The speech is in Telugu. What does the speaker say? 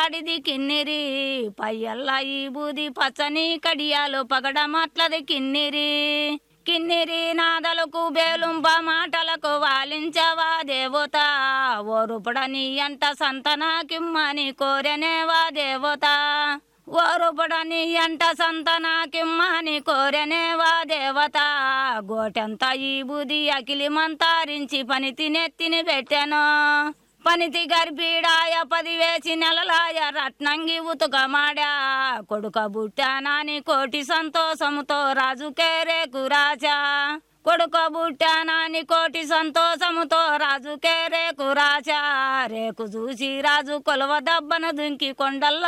మాట్లాడిది కిన్నిరి పయ్యల్ల ఈ బూది పచ్చని కడియాలు పగడ మాట్లాది కిన్నిరి కిన్నిరి నాదలకు బేలుంప మాటలకు వాలించవా దేవత ఓరుపడని అంట సంతనాకిమ్మని కోరెనేవా దేవత ఓరుపడని అంట సంతనాకిమ్మని కోరెనేవా దేవత గోటెంత ఈ బూది అకిలి మంతారించి పని తినెత్తిని పెట్టెను పనితి గర్భీడాయ 10 వేసి నెలలాయ రత్నంగి ఉతుకమాడా కొడుక బుట్టానాని కోటి సంతోషముతో రాజుకే రేకు రాజా కొడుక బుట్టానాని కోటి సంతోషముతో రాజుకే రేకు రాజా రేకు చూసి రాజు కొలవ దబ్బన దుంకి కొండల్లో